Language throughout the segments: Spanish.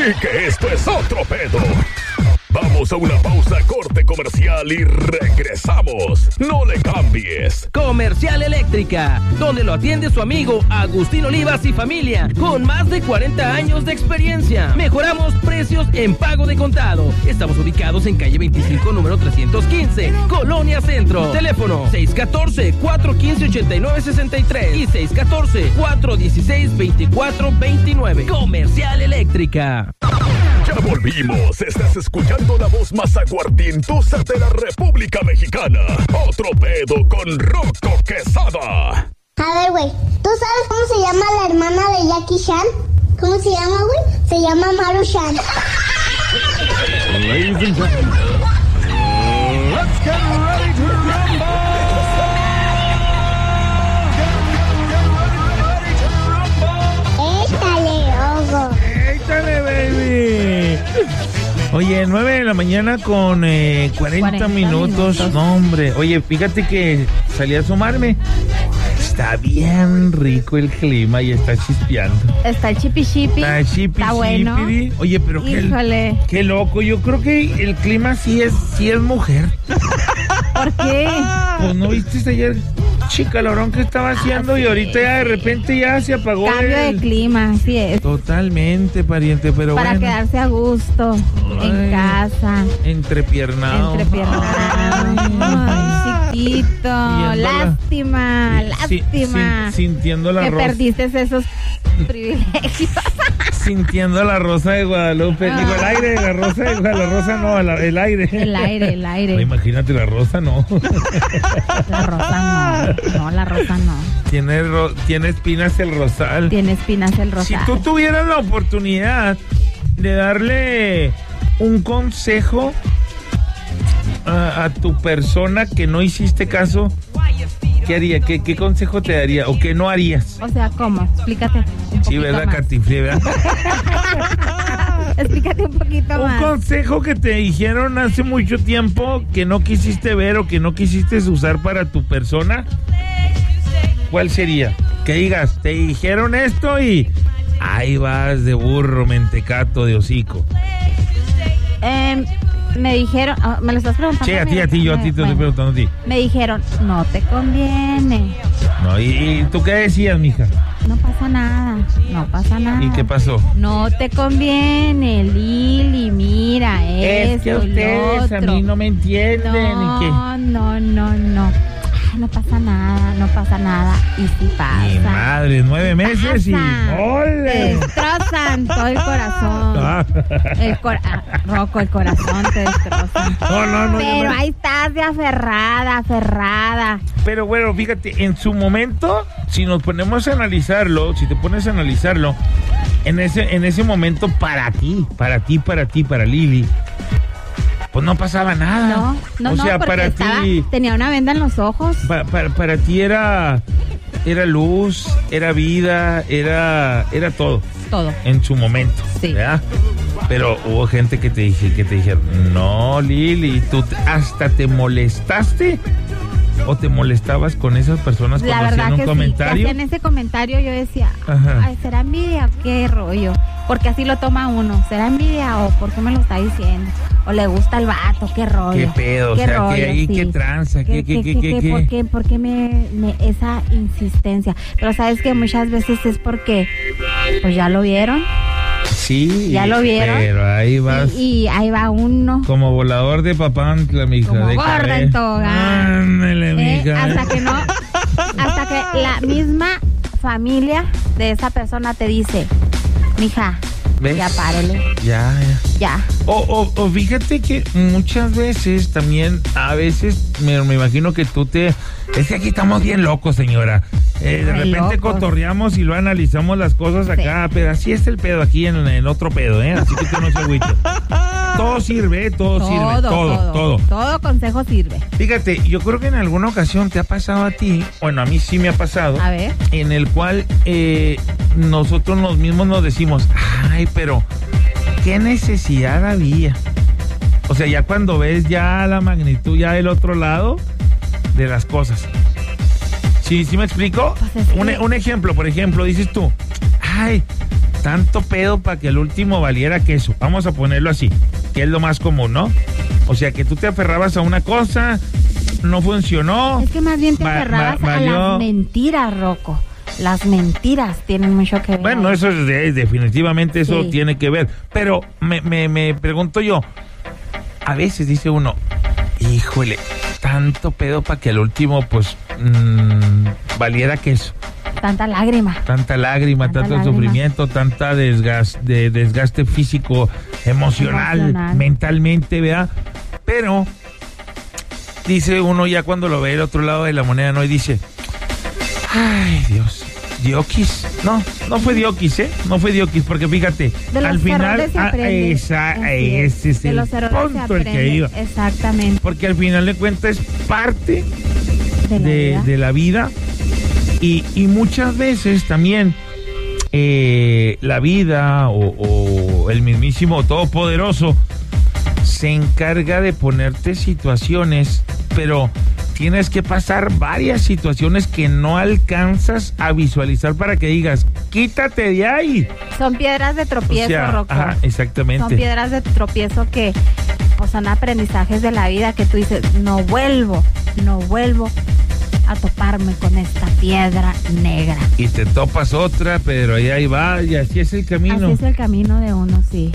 y que esto es otro pedo. Vamos a una pausa, corte comercial y regresamos. No le cambies. Comercial Eléctrica, donde lo atiende su amigo Agustín Olivas y familia, con más de 40 años de experiencia. Mejoramos precios en pago de contado. Estamos ubicados en calle 25, número 315, Colonia Centro. Teléfono 614-415-8963 y 614-416-2429. Comercial Eléctrica. Ya volvimos. Estás escuchando la voz más aguardientosa de la República Mexicana. Otro pedo con Rocco Quesada. A ver, güey, ¿tú sabes cómo se llama la hermana de Jackie Chan? ¿Cómo se llama, güey? Se llama Maru-chan. Ladies and gentlemen, let's get ready to rumble. ¡Échale, baby! Oye, 9 de la mañana con 40 minutos. No, hombre. Oye, fíjate que salí a asomarme. Está bien rico el clima y está chispeando. Está chipi-chipi. Está bueno. Oye, pero qué loco. Yo creo que el clima sí es mujer. ¿Por qué? Pues no viste ayer chicalorón que estaba haciendo y ahorita ya de repente ya se apagó. Cambio de clima, así es. Totalmente, pariente, pero para bueno. quedarse a gusto en casa. Entrepiernado. Ay, chiquito. Lástima. Sintiendo la que rosa. Perdiste esos privilegios. Sintiendo la rosa de Guadalupe. Digo, el aire de la rosa de Guadalupe. La rosa no, el aire. El aire. No, imagínate, la rosa no. La rosa no. No, la rosa no. Tiene espinas el rosal. Si tú tuvieras la oportunidad de darle un consejo a tu persona que no hiciste caso, ¿qué haría? ¿Qué consejo te daría? ¿O qué no harías? O sea, ¿cómo? Explícate un Sí, ¿verdad, Catifle? ¿Verdad? Explícate un poquito más. Un consejo que te dijeron hace mucho tiempo que no quisiste ver o que no quisiste usar para tu persona. ¿Cuál sería? Que digas, te dijeron esto y ahí vas de burro, mentecato, de hocico. Me dijeron, ¿me lo estás preguntando? Sí, a ti, yo a ti te estoy preguntando a ti. Me dijeron, no te conviene. No, ¿y tú qué decías, mija? No pasa nada. ¿Y qué pasó? No te conviene, Lili, mira, es que ustedes a mí no me entienden. No. Ay, no pasa nada. Y sí pasa. Mi madre, 9 meses y ¡ole! Te destrozan todo el corazón. Rocco, el corazón te destrozan. No. Pero ahí estás de aferrada. Pero bueno, fíjate, en su momento, si nos ponemos a analizarlo, si te pones a analizarlo, en ese momento para Lili, pues no pasaba nada. No, o sea, para ti tenía una venda en los ojos. Para ti era luz, era vida, era todo. Todo. En su momento. Sí. ¿Verdad? Pero hubo gente que te dijeron, no, Lili, tú hasta te molestaste. ¿O te molestabas con esas personas cuando hacían un comentario? En ese comentario yo decía, ay, ¿será envidia o qué rollo? Porque así lo toma uno. ¿Será envidia o por qué me lo está diciendo? ¿O le gusta el vato? ¿Qué rollo? ¿Qué pedo? ¿Qué rollo? ¿Qué ahí? Sí. ¿Qué tranza? ¿Por qué me esa insistencia? Pero sabes que muchas veces es porque pues ya lo vieron. Sí, ya lo vieron. Pero ahí vas. Y ahí va uno. Como volador de Papantla, mija. Como de gorda en tobogán. Ándale, mija. Hasta que la misma familia de esa persona te dice, mija, ¿ves? Ya párele. Ya. O fíjate que muchas veces también, a veces, me imagino que es que aquí estamos bien locos, señora. De repente locos. Cotorreamos y lo analizamos las cosas acá, sí. Pero así es el pedo aquí en otro pedo, Así que tú no se agüite. Todo sirve, todo sirve. Todo consejo sirve. Fíjate, yo creo que en alguna ocasión te ha pasado a ti, bueno, a mí sí me ha pasado. A ver. En el cual nosotros los mismos nos decimos, ay, pero ¿qué necesidad había? O sea, ya cuando ves ya la magnitud ya del otro lado de las cosas. ¿Sí me explico? Pues un ejemplo, por ejemplo, dices tú, ay, tanto pedo para que al último valiera queso. Vamos a ponerlo así, que es lo más común, ¿no? O sea, que tú te aferrabas a una cosa, no funcionó. Es que más bien te aferrabas a las mentiras, Rocco. Las mentiras tienen mucho que ver. Bueno, eso es definitivamente eso sí tiene que ver. Pero me pregunto yo, a veces dice uno, híjole, tanto pedo para que al último, pues, valiera queso. Tanta lágrima, tanto sufrimiento, tanta desgaste físico, emocional, mentalmente, ¿verdad? Pero dice uno ya cuando lo ve del otro lado de la moneda, ¿no? Y dice, ay, Dios, Diokis. No fue Diokis, no fue Diokis, porque fíjate, al final, ese es el punto el que iba. Exactamente. Porque al final de cuentas es parte de la vida. Y muchas veces también la vida o el mismísimo Todopoderoso se encarga de ponerte situaciones, pero tienes que pasar varias situaciones que no alcanzas a visualizar para que digas, quítate de ahí. Son piedras de tropiezo, Rocco. Ajá, exactamente. Son piedras de tropiezo que pues, son aprendizajes de la vida que tú dices, no vuelvo a toparme con esta piedra negra. Y te topas otra, pero ahí va, y así es el camino. Así es el camino de uno, sí.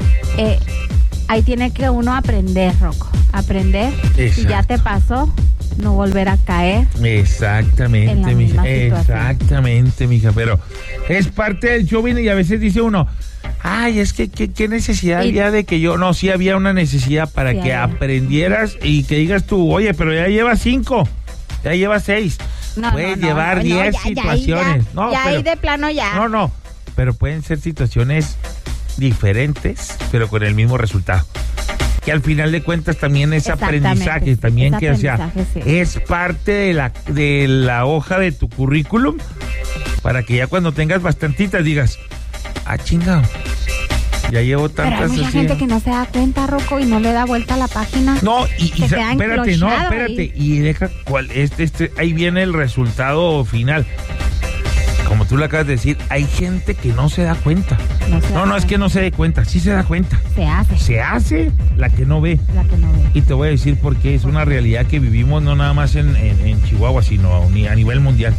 Ahí tiene que uno aprender, Rocco. Aprender. Exacto. Si ya te pasó, no volver a caer. Exactamente, mija. Exactamente, mija. Pero es parte del show y a veces dice uno, ay, es que ¿qué necesidad había de que yo? No, sí había una necesidad para que aprendieras y que digas tú, oye, pero ya llevas 5. Ya lleva 6. Puedes llevar 10 situaciones. Ahí de plano ya. No. Pero pueden ser situaciones diferentes, pero con el mismo resultado. Que al final de cuentas también es aprendizaje. También que, o sea, sí, es parte de la hoja de tu currículum para que ya cuando tengas bastantitas digas, chingado. Ya llevo tantas. Pero hay mucha gente que no se da cuenta, Rocco, y no le da vuelta a la página. No, espérate. Y deja ahí viene el resultado final. Como tú le acabas de decir, hay gente que no se da cuenta. No es que no se dé cuenta, sí se da cuenta. Se hace la que no ve. Y te voy a decir por qué. Es una realidad que vivimos no nada más en Chihuahua, sino a nivel mundial.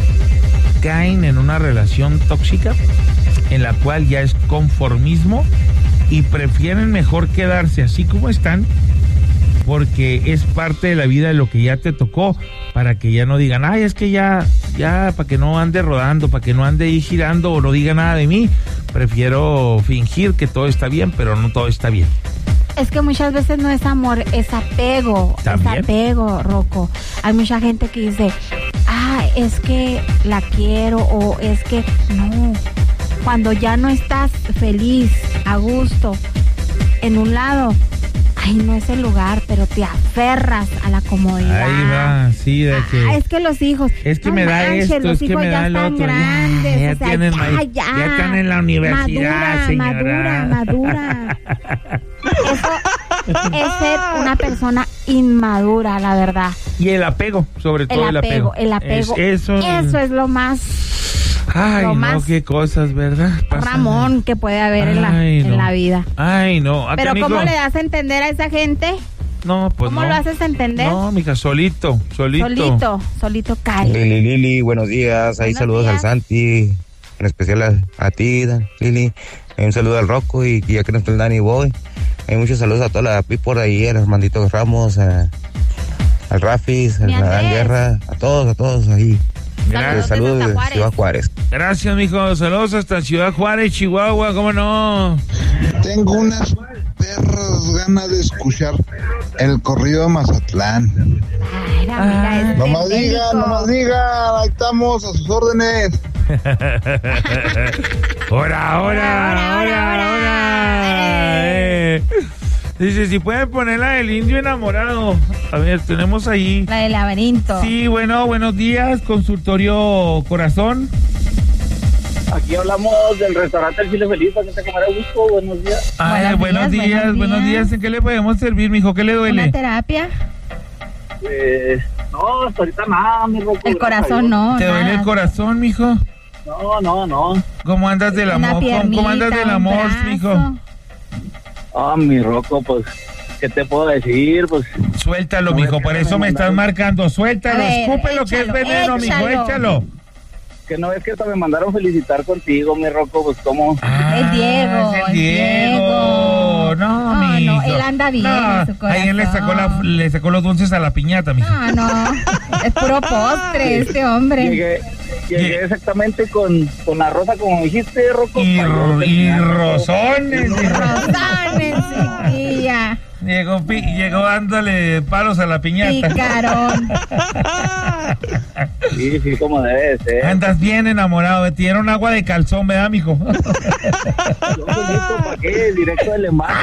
Caen en una relación tóxica en la cual ya es conformismo y prefieren mejor quedarse así como están porque es parte de la vida de lo que ya te tocó, para que ya no digan, ay, es que ya, para que no ande rodando, para que no ande ahí girando o no diga nada de mí, prefiero fingir que todo está bien, pero no todo está bien. Es que muchas veces no es amor, es apego. ¿También? Es apego, Rocco. Hay mucha gente que dice, es que la quiero, o es que no. Cuando ya no estás feliz, a gusto, en un lado, no es el lugar, pero te aferras a la comodidad. Ahí va, sí, de que... es que los hijos... Es que me da esto, es que me da el otro. Grandes, ya están en la universidad, señora. Madura. Eso es ser una persona inmadura, la verdad. Y el apego, sobre todo el apego. Eso es lo más... Ay, no, qué cosas, ¿verdad? Ramón que puede haber en la vida. Ay, no. Pero ¿cómo le das a entender a esa gente? No, pues ¿Cómo lo haces entender? No, mija, solito cae. Lili, buenos días. Ahí saludos al Santi, en especial a ti, Lili. Un saludo al Rocco y ya que no está el Dani Boy. Hay muchos saludos a toda la por ahí, al Armandito Ramos, al Rafis, al Adán Guerra, a todos ahí. Saludos de Ciudad Juárez. Gracias, mijo. Saludos hasta Ciudad Juárez, Chihuahua, ¿cómo no? Tengo unas perras ganas de escuchar el corrido de Mazatlán. No más diga, ahí estamos a sus órdenes. Ahora. Dice, si pueden poner la del indio enamorado. A ver, tenemos ahí. La del laberinto. Sí, buenos días, consultorio Corazón. Aquí hablamos del restaurante El Chile Feliz, para que te comerá gusto. Buenos días. Buenos días. ¿En qué le podemos servir, mijo? ¿Qué le duele? ¿Una terapia? No, hasta ahorita nada, mi Rocco. El corazón no. ¿Te duele el corazón, mijo? No. ¿Cómo andas del amor? ¿Cómo andas del amor, mijo? Mi Rocco, pues, ¿qué te puedo decir? Pues suéltalo, mijo, por eso me estás marcando. Suéltalo, escúpelo, que es veneno, mijo, échalo. Que no es que hasta me mandaron felicitar contigo, mi Rocco, pues cómo. Es Diego. Es el Diego. No, él anda bien en su corazón. Ayer le sacó los dulces a la piñata, mijo. No, es puro postre este hombre. Llegué exactamente con la rosa, como dijiste, Rocco. Y rosones. Chiquilla. Llegó dándole palos a la piñata. Picarón. Sí, como debe ser. Andas bien enamorado, te dieron agua de calzón, ¿verdad, mijo? Yo solito, ¿para qué? Directo del embate.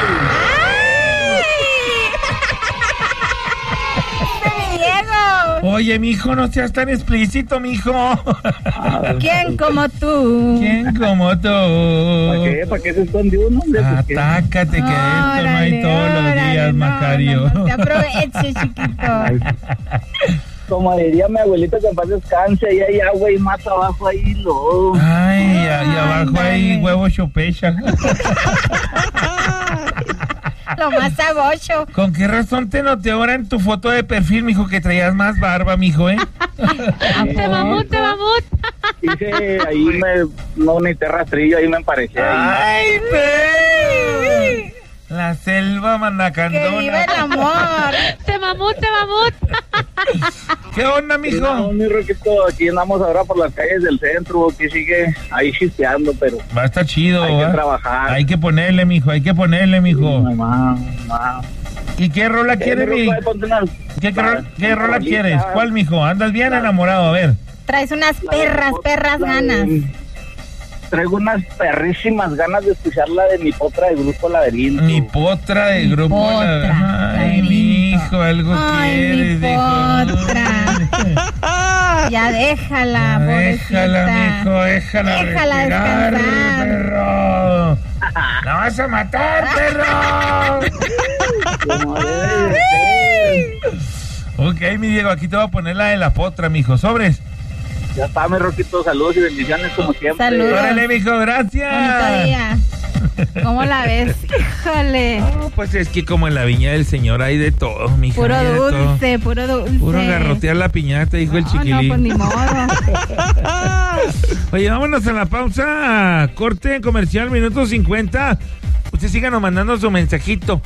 Oye, mijo, no seas tan explícito, mijo. ¿Quién como tú? ¿Para qué se esconde uno? Atácate, que esto no hay todos los días, Macario. No te aproveches, chiquito. Como diría mi abuelita, que en paz descanse, ahí hay agua y más abajo hay lodo. Ay, y abajo hay huevo chopecha. Lo más sabocho. ¿Con qué razón te noté ahora en tu foto de perfil, mijo, que traías más barba, mijo, Te mamut. Dije, ahí no necesité rastrillo, ahí me emparejé. ¡Ay, pe! La selva manacandona. ¡Que viva el amor! ¡Te mamut! ¿Qué onda, mijo? No, mi Roquito, aquí andamos ahora por las calles del centro, que sigue ahí chisteando, pero va a estar chido, hay que trabajar. Hay que ponerle, mijo. Mamá. ¿Y qué rola quieres, mi? ¿Qué rola quieres? ¿Cuál, mijo? ¿Andas bien enamorado? A ver. Traes unas perras ganas. Traigo unas perrísimas ganas de escuchar la de Mi Potra de Grupo Laberinto. Mi Potra de Grupo Laberinto. Ay, mi hijo, algo quieres, mi Potra. Ya déjala, mijo, déjala respirar, descansar. Perro. ¡La vas a matar, perro! Ok, mi Diego, aquí te voy a poner la de La Potra, mijo. ¿Sobres? Ya está, mi Roquito, saludos y bendiciones como siempre. Saludos. Órale, mijo, gracias. Bonito día. ¿Cómo la ves? Híjole. No, pues es que como en la viña del Señor hay de todo, mija. Puro dulce. Puro garrotear la piñata, dijo el chiquilín. No, pues ni modo. Oye, vámonos a la pausa. Corte comercial, minuto 50. Usted síganos mandando su mensajito.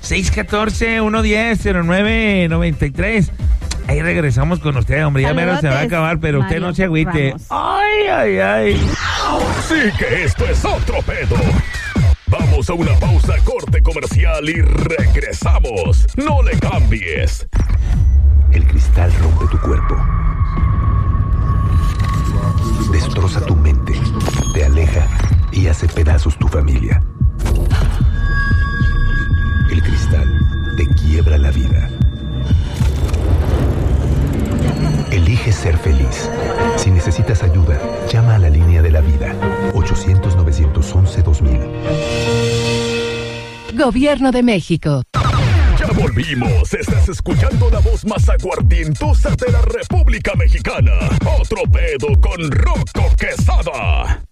614-110-0993. Ahí regresamos con usted, hombre. Ya mero se va a acabar, pero Mario, usted no se agüite. Ramos. Ay. Sí que esto es otro pedo. Vamos a una pausa, corte comercial y regresamos. No le cambies. El cristal rompe tu cuerpo. Destroza tu mente. Te aleja y hace pedazos tu familia. El cristal te quiebra la vida. Elige ser feliz. Si necesitas ayuda, llama a la línea de la vida. 800-911-2000. Gobierno de México. Ya volvimos. Estás escuchando la voz más aguardientosa de la República Mexicana. Otro pedo con Rocco Quesada.